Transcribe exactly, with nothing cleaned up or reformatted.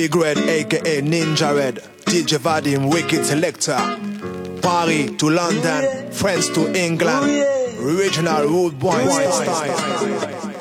Big Red aka Ninja Red, D J Vadim, Wicked Selector. Paris to London, France to England, original rude boy style.